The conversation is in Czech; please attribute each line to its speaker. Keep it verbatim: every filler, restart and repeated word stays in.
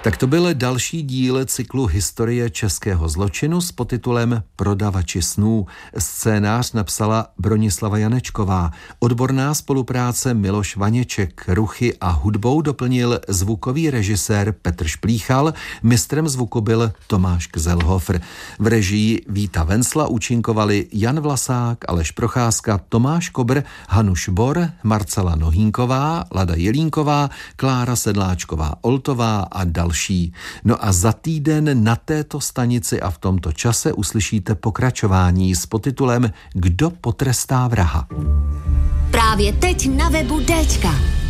Speaker 1: Tak to byl další díl cyklu Historie českého zločinu s podtitulem Prodavači snů. Scénář napsala Bronislava Janečková. Odborná spolupráce Miloš Vaněček. Ruchy a hudbou doplnil zvukový režisér Petr Šplíchal. Mistrem zvuku byl Tomáš Kzelhofer. V režii Víta Vencla účinkovali Jan Vlasák, Aleš Procházka, Tomáš Kobr, Hanuš Bor, Marcela Nohínková, Lada Jelínková, Klára Sedláčková-Oltová a další. No a za týden na této stanici a v tomto čase uslyšíte pokračování s podtitulem Kdo potrestá vraha.
Speaker 2: Právě teď na webu Déčka.